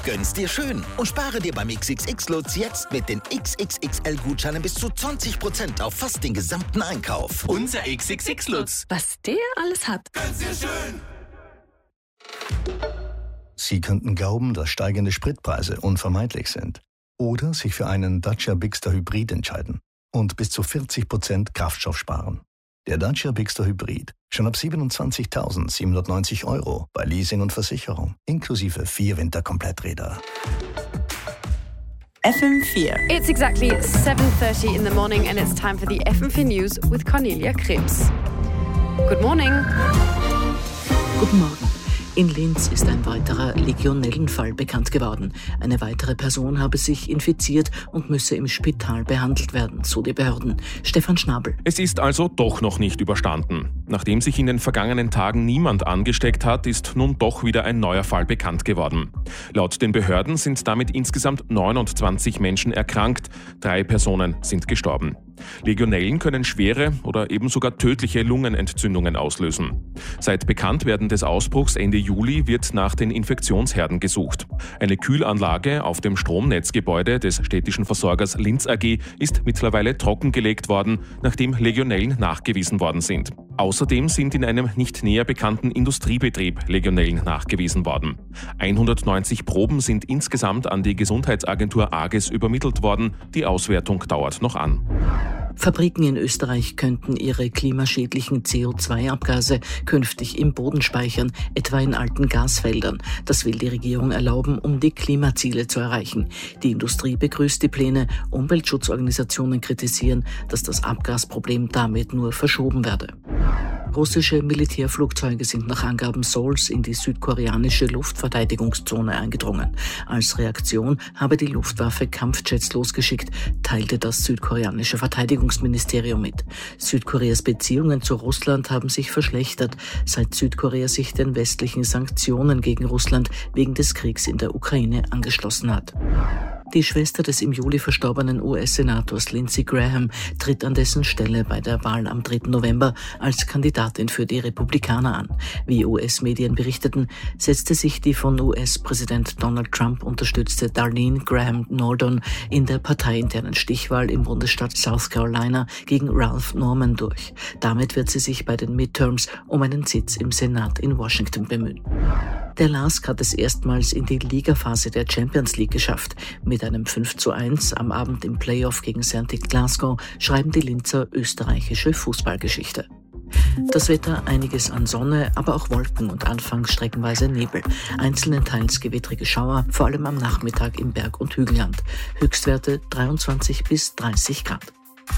Gönn's dir schön und spare dir beim XXX-Lutz jetzt mit den XXXL-Gutscheinen bis zu 20% auf fast den gesamten Einkauf. Unser XXX-Lutz. Was der alles hat. Gönn's dir schön. Sie könnten glauben, dass steigende Spritpreise unvermeidlich sind. Oder sich für einen Dacia Bigster Hybrid entscheiden und bis zu 40% Kraftstoff sparen. Der Dacia Bigster Hybrid. Schon ab 27.790 € bei Leasing und Versicherung. Inklusive 4 Winterkompletträder. FM4. It's exactly 7:30 in the morning and it's time for the FM4 News with Cornelia Krebs. Good morning. Guten Morgen. In Linz ist ein weiterer Legionellenfall bekannt geworden. Eine weitere Person habe sich infiziert und müsse im Spital behandelt werden, so die Behörden. Stefan Schnabel. Es ist also doch noch nicht überstanden. Nachdem sich in den vergangenen Tagen niemand angesteckt hat, ist nun doch wieder ein neuer Fall bekannt geworden. Laut den Behörden sind damit insgesamt 29 Menschen erkrankt, 3 Personen sind gestorben. Legionellen können schwere oder eben sogar tödliche Lungenentzündungen auslösen. Seit Bekanntwerden des Ausbruchs Ende Juli wird nach den Infektionsherden gesucht. Eine Kühlanlage auf dem Stromnetzgebäude des städtischen Versorgers Linz AG ist mittlerweile trockengelegt worden, nachdem Legionellen nachgewiesen worden sind. Außerdem sind in einem nicht näher bekannten Industriebetrieb Legionellen nachgewiesen worden. 190 Proben sind insgesamt an die Gesundheitsagentur AGES übermittelt worden. Die Auswertung dauert noch an. Fabriken in Österreich könnten ihre klimaschädlichen CO2-Abgase künftig im Boden speichern, etwa in alten Gasfeldern. Das will die Regierung erlauben, um die Klimaziele zu erreichen. Die Industrie begrüßt die Pläne, Umweltschutzorganisationen kritisieren, dass das Abgasproblem damit nur verschoben werde. Russische Militärflugzeuge sind nach Angaben Seouls in die südkoreanische Luftverteidigungszone eingedrungen. Als Reaktion habe die Luftwaffe Kampfjets losgeschickt, teilte das südkoreanische Verteidigungsministerium mit. Südkoreas Beziehungen zu Russland haben sich verschlechtert, seit Südkorea sich den westlichen Sanktionen gegen Russland wegen des Kriegs in der Ukraine angeschlossen hat. Die Schwester des im Juli verstorbenen US-Senators Lindsey Graham tritt an dessen Stelle bei der Wahl am 3. November als Kandidatin für die Republikaner an. Wie US-Medien berichteten, setzte sich die von US-Präsident Donald Trump unterstützte Darlene Graham Nordon in der parteiinternen Stichwahl im Bundesstaat South Carolina gegen Ralph Norman durch. Damit wird sie sich bei den Midterms um einen Sitz im Senat in Washington bemühen. Der LASK hat es erstmals in die Ligaphase der Champions League geschafft. Mit einem 5:1 am Abend im Playoff gegen Celtic Glasgow schreiben die Linzer österreichische Fußballgeschichte. Das Wetter, einiges an Sonne, aber auch Wolken und anfangs streckenweise Nebel. Einzelnen-teils gewittrige Schauer, vor allem am Nachmittag im Berg- und Hügelland. Höchstwerte 23 bis 30 Grad.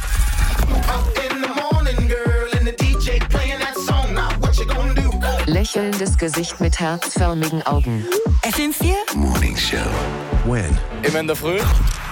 Lächelndes Gesicht mit herzförmigen Augen. FM4 Morning Show. When? Immer in der Früh.